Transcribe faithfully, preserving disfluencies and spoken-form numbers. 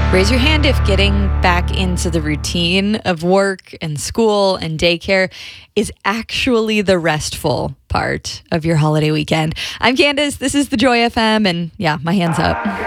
Raise your hand if getting back into the routine of work and school and daycare is actually the restful part of your holiday weekend. I'm Candace. This is the Joy F M, and yeah, my hand's up.